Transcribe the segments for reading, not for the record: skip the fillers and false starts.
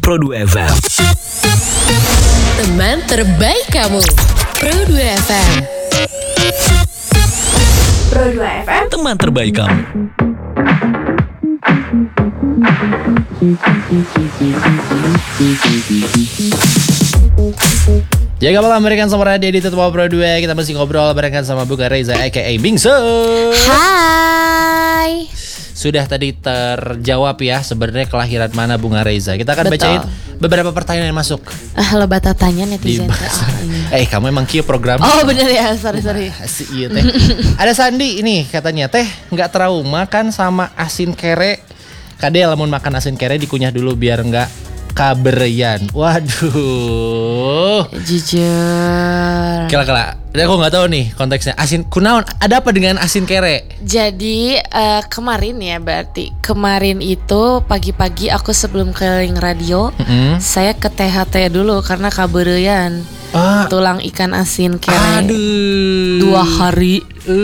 Pro 2 FM. Teman terbaik kamu, Pro 2 FM. Pro 2 FM, Teman terbaik kamu. Jaga malam barengan sama Radio di Tetap Pro 2. Kita masih ngobrol barengan sama Bunga Reza aka Bingsu. Hai. Sudah tadi terjawab ya sebenarnya kelahiran mana Bunga Reza. Kita akan Betul. bacain beberapa pertanyaan yang masuk. Halo bata tanya netizen. Kamu emang kia program. Oh bener ya, sorry. Iya teh. Ada Sandi ini katanya teh nggak trauma kan sama asin kere. Kade lamun makan asin kere dikunyah dulu biar nggak kaberian. Waduh. Jujur. Kela. Aku nggak tahu nih konteksnya. Asin kunaon? Ada apa dengan asin kere? Jadi kemarin ya berarti kemarin itu pagi-pagi aku sebelum keliling radio, saya ke THT dulu karena kaberian. Tulang ikan asin kere. Aduh. 2 hari.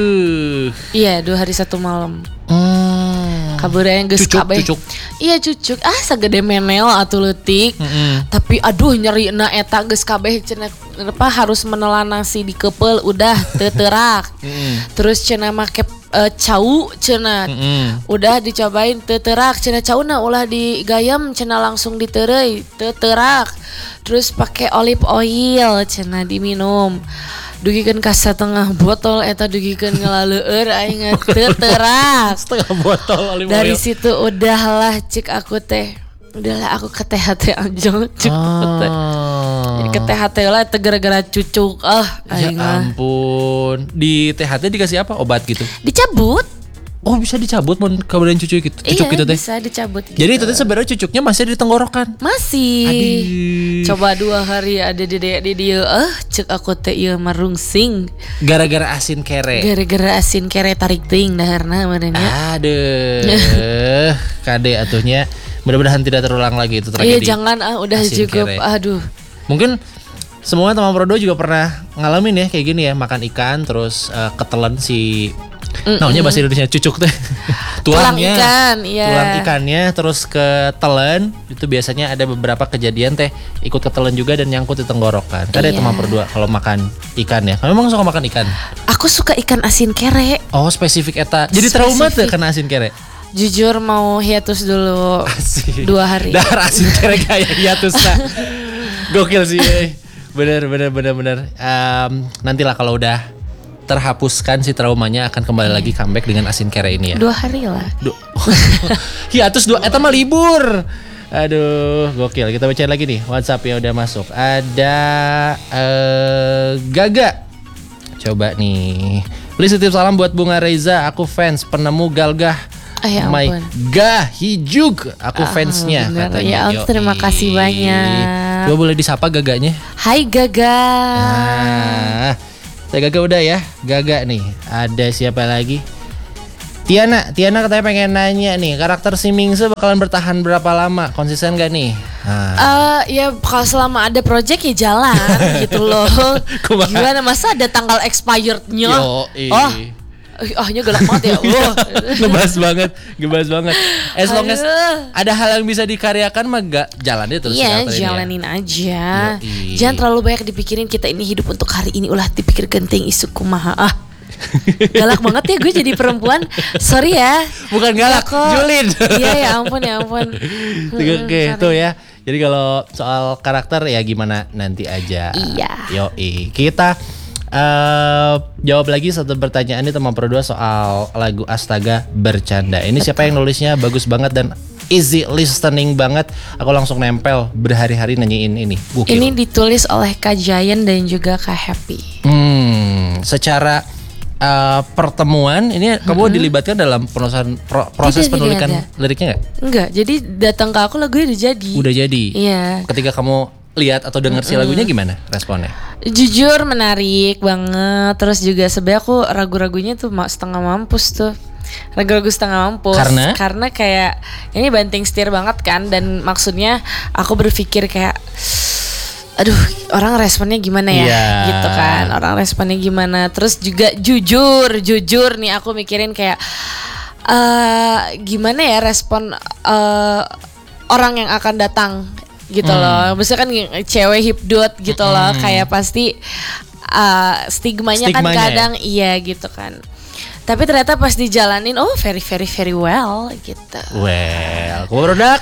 Iya 2 hari 1 malam. Kaberian geus kabeh. Cucuk. Iya cucuk. Sagede menel atuh leutik. Tapi aduh nyerina eta geus kabeh cenah apa harus menelan nasi di keupel udah teu teurak. Terus cenah make cau cenah. Udah dicobain teu teurak cenah cauna ulah digayam cenah langsung diteureuy teu teurak. Terus pakai olive oil cenah diminum. Dugikeun ka setengah botol eta dugikeun ngelaleueur aing teu teurak. Setengah botol olive Dari oil. situ udahlah cik aku teh. Udahlah aku ke THT aja cik aku teh. Jadi ke THT lah teh gara-gara cucuk Ya aing mah. ampun. Di THT dikasih apa? Obat gitu? Dicabut. Oh bisa dicabut mun kemudian cucuk gitu. Cucuk Iya, gitu teh. bisa dicabut gitu. Jadi itu teh sebenarnya cucuknya masih di tenggorokan. Masih. Aduh. Coba 2 hari ada di dia cek aku teh ieu marungsing. Gara-gara asin kere. Gara-gara asin kere tarik teuing daharna meureunnya. Aduh. Kade atuhnya. Mudah-mudahan tidak terulang lagi itu Iya tragedi. jangan udah asin cukup. kere. Aduh. Mungkin semua teman Prodo juga pernah ngalamin ya kayak gini ya, makan ikan terus ketelan si namanya bahasa Indonesia cucuk teh. Tulang Tulangnya. ikan, iya. Tulang ikannya terus ketelan, itu biasanya ada beberapa kejadian teh ikut ketelan juga dan nyangkut di tenggorokan. Kan ada Iya. teman Prodo kalau makan ikan ya. Kamu emang suka makan ikan? Aku suka ikan asin kere. Oh, spesifik eta. Jadi trauma tuh kena asin kere. Jujur mau hiatus dulu Asik. 2 hari. Dar asin kere kayak hiatus nah. Gokil sih. Bener. Nantilah kalau udah terhapuskan si traumanya akan kembali lagi comeback dengan asin kere ini ya. 2 hari lah. Hiatus 2 eta mah libur. Aduh, gokil. Kita bacain lagi nih WhatsApp yang udah masuk. Ada Gaga. Coba nih. Please titip salam buat Bunga Reza. Aku fans penemu Galgah. Ya My ampun. Gahijuk. Aku fansnya bener. katanya. Ya ampun, terima kasih banyak. Coba boleh disapa Gaganya? Hai Gaga. Saya Gaga udah ya. Gaga nih. Ada siapa lagi? Tiana katanya pengen nanya nih, karakter si Mingse bakalan bertahan berapa lama? Konsisten gak nih? Ya kalau selama ada project ya jalan gitu loh. Kumaha? Gimana masa ada tanggal expirednya? Nya galak banget ya. Ngebahas banget. As long as Aduh. ada hal yang bisa dikaryakan mah gak jalan dia terus. Iya karakter ini ya. jalanin aja. Yoi. Jangan terlalu banyak dipikirin, kita ini hidup untuk hari ini, ulah dipikir genting isu kumaha. Galak banget ya gue jadi perempuan. Sorry ya. Bukan galak, Enggak kok. julid. Iya ya ampun. Oke, itu ya. Jadi kalau soal karakter ya gimana nanti aja. Iya. Yoi. Kita jawab lagi satu pertanyaan nih teman Pro 2 soal lagu Astaga Bercanda. Ini siapa yang nulisnya? Bagus banget dan easy listening banget. Aku langsung nempel berhari-hari nanyain ini. Gokil. Ini ditulis oleh Kak Giant dan juga Kak Happy. Secara pertemuan ini kamu dilibatkan dalam proses Tidak, penulisan tidak. liriknya nggak? Enggak, jadi datang ke aku lagunya udah jadi. Udah jadi. Iya. Ketika kamu lihat atau dengar si lagunya gimana responnya? Jujur menarik banget. Terus juga sebenarnya aku ragu-ragunya tuh setengah mampus tuh. Ragu-ragu setengah mampus. Karena kayak ini banting setir banget kan. Dan maksudnya aku berpikir kayak aduh orang responnya gimana ya gitu kan, orang responnya gimana. Terus juga jujur nih aku mikirin kayak gimana ya respon orang yang akan datang gitu loh. Maksudnya kan cewek hipdot gitu loh, kayak pasti stigmanya kan kadang iya gitu kan. Tapi ternyata pas dijalanin, very very very well gitu. Well, produk.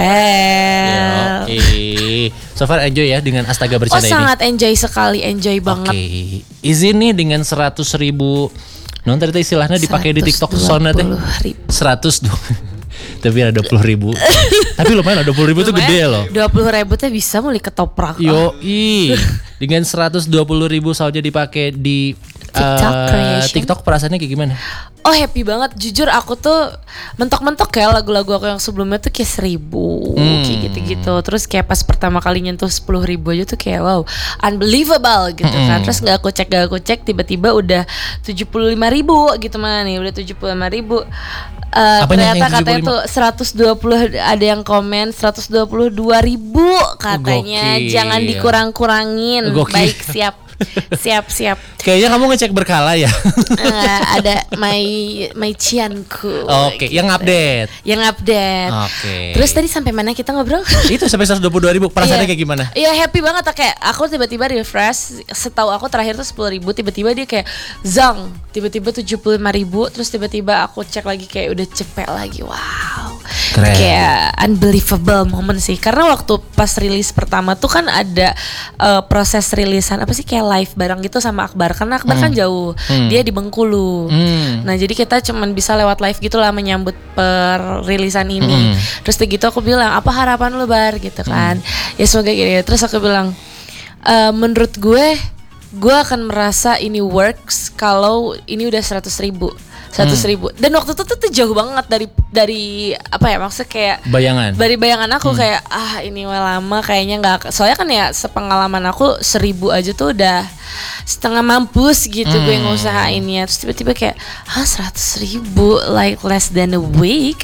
Well. So far enjoy ya dengan Astaga Bercanda ini. Sangat enjoy sekali, enjoy banget. Izin nih dengan 100.000. Non tadi istilahnya dipakai di TikTok Sona teh. 100 dong. Tapi ada 20.000. Tapi lumayan, 20.000 tuh gede loh. 20.000 tuh bisa mulai ketoprak. Dengan 120.000 saja dipakai di TikTok perasaannya kayak gimana? Happy banget. Jujur aku tuh mentok-mentok ya lagu-lagu aku yang sebelumnya tuh kayak 1.000 kayak gitu-gitu. Terus kayak pas pertama kali nyentuh 10.000 aja tuh kayak wow, unbelievable gitu kan. Terus gak aku cek tiba-tiba udah 75.000 gitu mana nih, udah 75.000. Ternyata katanya tuh 120, ada yang komen 122.000 katanya. Gokil. Jangan dikurang-kurangin. Gokil. Baik, siap. Kayaknya kamu ngecek berkala ya. Ada my cianku. Oke, yang update. Oke. Terus tadi sampai mana kita ngobrol? Itu sampai 122.000. Perasaannya kayak gimana? Iya, happy banget. Kayak aku tiba-tiba refresh. Setahu aku terakhir tuh 10.000. Tiba-tiba dia kayak zang. Tiba-tiba 75.000. Terus tiba-tiba aku cek lagi kayak udah cepet lagi. Wow. Keren. Kayak unbelievable moment sih. Karena waktu pas rilis pertama tuh kan ada proses rilisan apa sih, kayak live bareng gitu sama Akbar. Karena Akbar kan jauh. Dia di Bengkulu. Nah, jadi kita cuman bisa lewat live gitu lah menyambut perilisan ini. Terus gitu aku bilang, apa harapan lu Bar gitu kan. Ya semoga gini. Terus aku bilang, menurut gue akan merasa ini works kalau ini udah 100.000. Dan waktu itu tuh jauh banget dari apa ya, maksudnya kayak dari bayangan aku kayak ini lama kayaknya nggak, soalnya kan ya sepengalaman aku 1.000 aja tuh udah setengah mampus gitu gue ngusahainnya. Terus tiba-tiba kayak 100.000 like less than a week.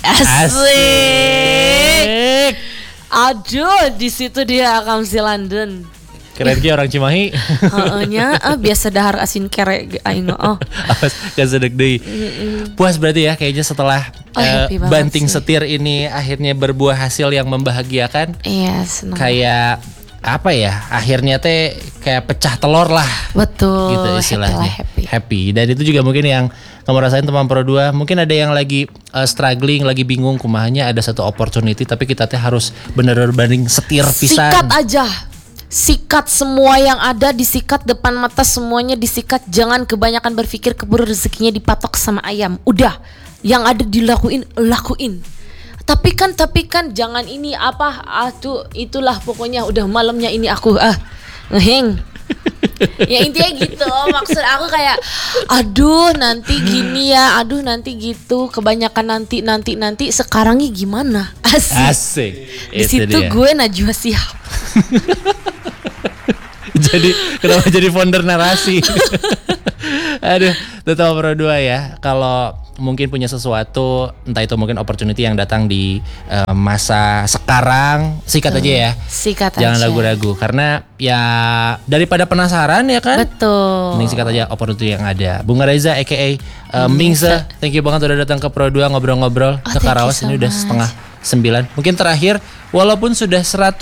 Asik. Aduh, di situ dia akan si London. Keren ki orang Cimahi. Biasa dahar asin kere aing Awas kasedek deui. Puas berarti ya kayaknya setelah banting setir ini akhirnya berbuah hasil yang membahagiakan. Iya, senang. Kayak apa ya? Akhirnya teh kayak pecah telur lah. Betul. Gitu istilahnya. Happy. Dan itu juga mungkin yang kamu rasain teman Pro 2. Mungkin ada yang lagi struggling, lagi bingung kumahanya, ada satu opportunity tapi kita teh harus bener-bener banding setir pisan. Sikat aja. Sikat semua yang ada, disikat depan mata, semuanya disikat. Jangan kebanyakan berpikir, keburu rezekinya dipatok sama ayam. Udah, yang ada lakuin. Tapi kan jangan ini apa, tuh itulah pokoknya udah malamnya ini aku ngeheng. Ya intinya gitu. Maksud aku kayak aduh nanti gini ya, aduh nanti gitu, kebanyakan nanti sekarangnya gimana? Asik. Di situ gue Najwa Shihab. Jadi kenapa jadi founder narasi? Aduh, tetap Pro 2 ya. Kalau mungkin punya sesuatu, entah itu mungkin opportunity yang datang di masa sekarang, sikat aja ya. Sikat Jangan aja. ragu-ragu karena ya daripada penasaran ya kan. Betul. Mending sikat aja opportunity yang ada. Bunga Reza aka Mingse, thank you banget udah datang ke Pro 2 ngobrol-ngobrol ke Karawas. Ini udah setengah 9. Mungkin terakhir walaupun sudah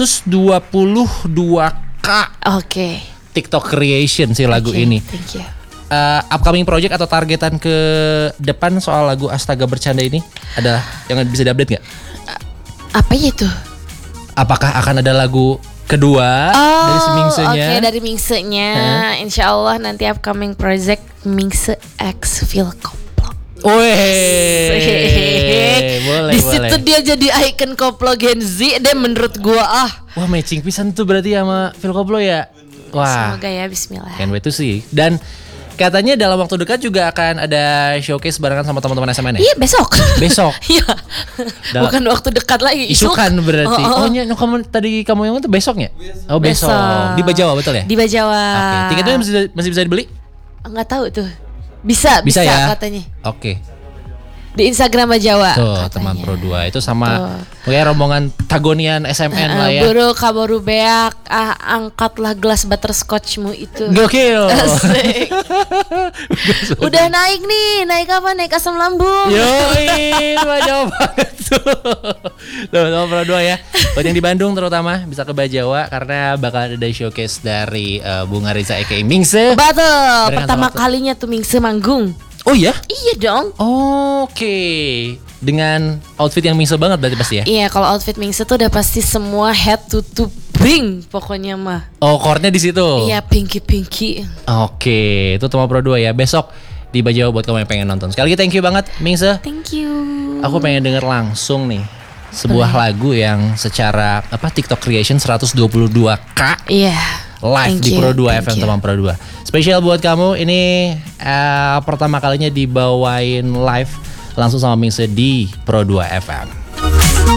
122K Oke. TikTok creation sih lagu ini. Thank you. Upcoming project atau targetan ke depan soal lagu Astaga Bercanda ini adalah yang bisa diupdate nggak? Apa ya itu? Apakah akan ada lagu kedua dari si Mingsenya? Oke, dari Mingsenya. Insya Allah nanti upcoming project Mingse X Phil Koplo. Boleh. Di situ dia jadi icon koplo Gen Z deh menurut gua. Wah, matching pisan tuh berarti sama Phil Koplo ya. Wah. Semoga ya, bismillah. Can't wait to see. Dan katanya dalam waktu dekat juga akan ada showcase barengan sama teman-teman SMN ya? Iya, besok. Iya. Bukan waktu dekat lagi. Isukan berarti. Kamu yang itu besoknya? Oh, besok. Di Bajawa betul ya? Di Bajawa. Oke. Tiketnya masih bisa dibeli? Enggak tahu tuh. Bisa ya? katanya. Oke. Di Instagram Bajawa. Tuh, katanya. teman Pro 2 itu sama kayak rombongan Tagonian SMN lah ya. Buru kabaru beak, angkatlah gelas butterscotchmu itu. Gokil. Asik. Udah naik nih, naik apa? Naik asam lambung. Yoi, Bajawa banget tuh. Tuh, teman Pro 2 ya. Buat yang di Bandung terutama bisa ke Bajawa karena bakal ada showcase dari Bunga Riza aka Mingse. Betul, Barengan pertama sama- kalinya tuh Mingse manggung. Oh iya? Iya dong. Oke. Dengan outfit yang Mingse banget berarti pasti ya? Iya, kalau outfit Mingse tuh udah pasti semua head to pink pokoknya mah. Oh, core-nya di situ. Iya, pinky. Oke, itu Toma Pro 2 ya. Besok di Bajawa buat kamu yang pengen nonton. Sekali lagi thank you banget Mingse. Thank you. Aku pengen denger langsung nih sebuah lagu yang secara TikTok creation 122k Iya. live Thank di you, Pro 2 thank FM you. teman Pro 2. Spesial buat kamu ini pertama kalinya dibawain live langsung sama Mingse di Pro 2 FM.